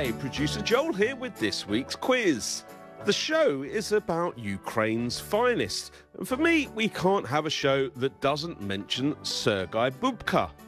Hi, producer Joel here with this week's quiz. The show is about Ukraine's finest. And for me, we can't have a show that doesn't mention Sergei Bubka.